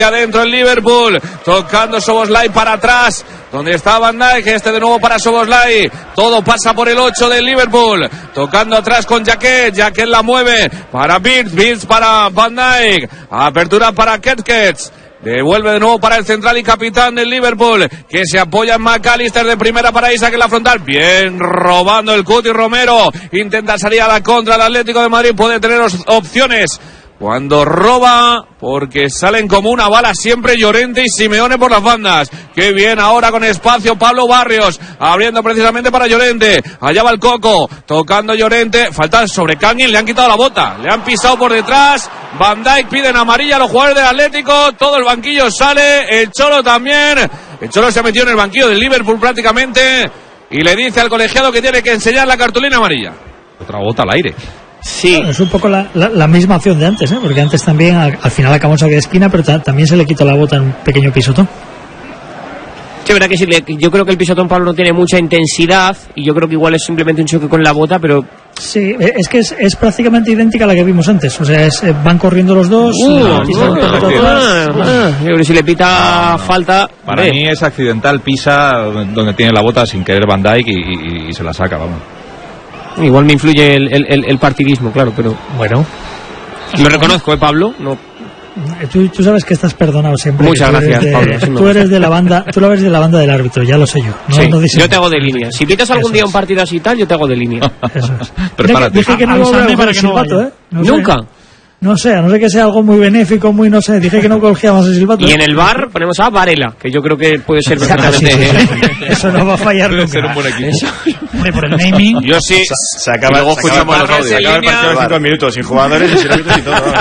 Adentro el Liverpool, tocando Szoboszlai para atrás, donde está Van Dijk, de nuevo para Szoboszlai, todo pasa por el 8 del Liverpool, tocando atrás con Jaquet la mueve para Birch para Van Dijk, apertura para Kerkez. Devuelve de nuevo para el central y capitán del Liverpool, que se apoya en McAllister de primera para Isak en la frontal. Bien robando el Cuti Romero. Intenta salir a la contra el Atlético de Madrid. Puede tener opciones cuando roba, porque salen como una bala siempre Llorente y Simeone por las bandas. Qué bien ahora con espacio Pablo Barrios, abriendo precisamente para Llorente. Allá va el Coco, tocando Llorente. Falta sobre Kangin, le han quitado la bota, le han pisado por detrás. Van Dijk piden amarilla a los jugadores del Atlético. Todo el banquillo sale, el Cholo también. El Cholo se ha metido en el banquillo del Liverpool prácticamente y le dice al colegiado que tiene que enseñar la cartulina amarilla. Otra bota al aire. Sí. Bueno, es un poco la misma acción de antes, porque antes también al final acabó en saque de esquina, pero también se le quitó la bota en un pequeño pisotón. Sí, verdad que sí, yo creo que el pisotón, Pablo, no tiene mucha intensidad y yo creo que igual es simplemente un choque con la bota, pero... Sí, es que es prácticamente idéntica a la que vimos antes, o sea, van corriendo los dos. Yo creo que si le pita falta... Para mí es accidental, pisa donde tiene la bota sin querer Van Dijk y se la saca, vamos. Igual me influye el partidismo, claro, pero bueno. Lo reconozco, Pablo. No. Tú sabes que estás perdonado siempre. Muchas gracias, Pablo. Tú eres de la banda, tú lo ves de la banda del árbitro, ya lo sé yo. Sí, yo te hago de línea. Si pitas algún día un partido así y tal, yo te hago de línea. Eso es. Prepárate. Dije que no iba a hablar para el silbato, Nunca. No sé, a no ser que sea algo muy benéfico, muy no sé. Dije que no cogíamos el silbato. Y en el bar ponemos a Varela, que yo creo que puede ser perfectamente. Eso no va a fallar nunca. Ser un buen equipo. Por el naming. Yo sí. Se acaba, luego escuchamos los audios. Se acaba el partido en 5 minutos, sin jugadores y sin árbitros y todo.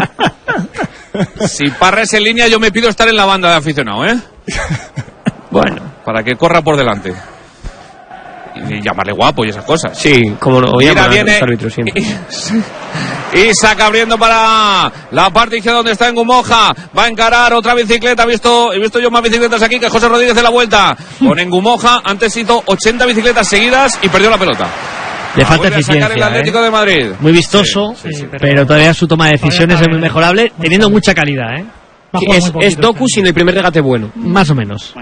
Si Parra en línea, yo me pido estar en la banda de aficionado, Bueno, para que corra por delante. Y llamarle guapo y esas cosas. Sí, como no. Mira, viene Isak abriendo para la parte izquierda donde está Ngumoja. Va a encarar otra bicicleta. He visto yo más bicicletas aquí que José Rodríguez de la vuelta. Con Ngumoja, antes hizo 80 bicicletas seguidas y perdió la pelota. Le falta eficiencia. El Atlético de Madrid. Muy vistoso, sí, pero todavía su toma de decisiones es muy mejorable, teniendo mucha calidad, Es Doku sin el primer regate bueno. Más o menos.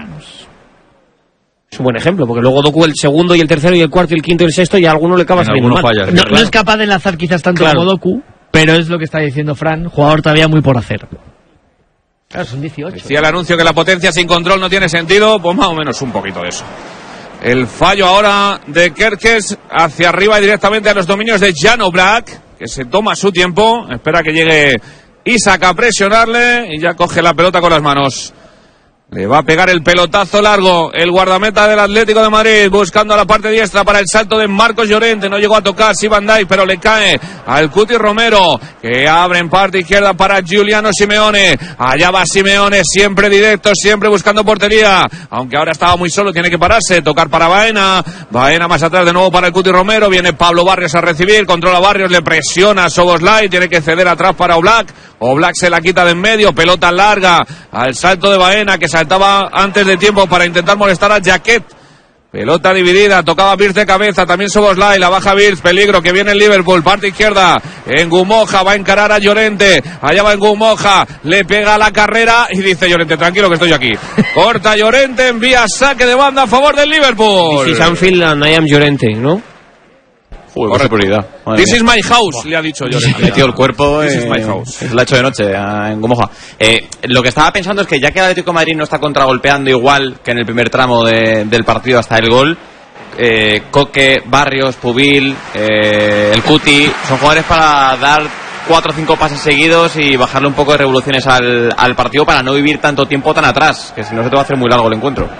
Es un buen ejemplo, porque luego Doku el segundo y el tercero y el cuarto y el quinto y el sexto y a alguno le acaba saliendo mal. No es capaz de enlazar quizás tanto como Doku, pero es lo que está diciendo Fran, jugador todavía muy por hacer. Claro, son 18. Decía el anuncio que la potencia sin control no tiene sentido, pues más o menos un poquito de eso. El fallo ahora de Kerkez hacia arriba y directamente a los dominios de Jan Oblak, que se toma su tiempo, espera que llegue Isak a presionarle y ya coge la pelota con las manos. Le va a pegar el pelotazo largo el guardameta del Atlético de Madrid, buscando a la parte diestra para el salto de Marcos Llorente. No llegó a tocar Van Dijk, pero le cae al Cuti Romero, que abre en parte izquierda para Giuliano Simeone. Allá va Simeone, siempre directo, siempre buscando portería, aunque ahora estaba muy solo, tiene que pararse, tocar para Baena. Baena más atrás de nuevo para el Cuti Romero. Viene Pablo Barrios a recibir, controla Barrios, le presiona a Szoboszlai, tiene que ceder atrás para Oblak. Oblak se la quita de en medio, pelota larga al salto de Baena, que saltaba antes de tiempo para intentar molestar a Jaquet. Pelota dividida, tocaba Birch de cabeza, también Szoboszlai, la baja Birch, peligro, que viene el Liverpool, parte izquierda, Ngumoja va a encarar a Llorente, allá va Ngumoja, le pega la carrera y dice Llorente, tranquilo que estoy aquí. Corta Llorente, envía saque de banda a favor del Liverpool. This is Anfield and I am Llorente, ¿no? Qué seguridad. This is my house, le ha dicho Llorente. Ha metido el cuerpo, This is my house. lo ha hecho de noche en Ngumoja. Lo que estaba pensando es que ya que el Atlético de Madrid no está contragolpeando igual que en el primer tramo del partido hasta el gol, Coque, Barrios, Pubil, el Cuti, son jugadores para dar 4 o 5 pases seguidos y bajarle un poco de revoluciones al partido para no vivir tanto tiempo tan atrás, que si no se te va a hacer muy largo el encuentro.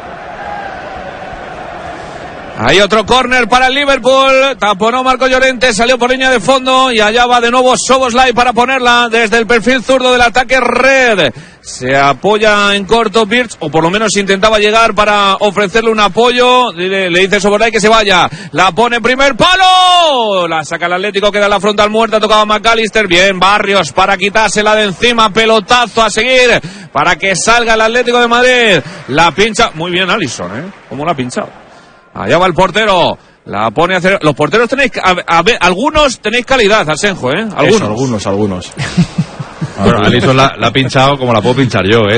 Hay otro córner para el Liverpool, taponó Marco Llorente, salió por línea de fondo y allá va de nuevo Szoboszlai para ponerla desde el perfil zurdo del ataque red. Se apoya en corto Birch, o por lo menos intentaba llegar para ofrecerle un apoyo. Le dice Szoboszlai que se vaya, la pone primer palo, la saca el Atlético, queda la frontal muerta, tocaba McAllister, bien Barrios para quitársela de encima, pelotazo a seguir para que salga el Atlético de Madrid. La pincha, muy bien Alisson, cómo la ha pinchado. Allá va el portero, la pone a hacer. Los porteros tenéis, a ver, algunos tenéis calidad, Asenjo, algunos. Eso, algunos. Bueno, Alisson la ha pinchado como la puedo pinchar yo,